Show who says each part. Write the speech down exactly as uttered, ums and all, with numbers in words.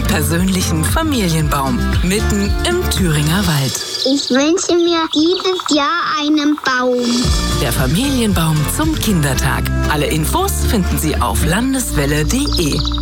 Speaker 1: persönlichen Familienbaum mitten im Thüringer Wald.
Speaker 2: Ich wünsche mir dieses Jahr einen Baum.
Speaker 1: Der Familienbaum zum Kindertag. Alle Infos finden Sie auf landeswelle punkt de.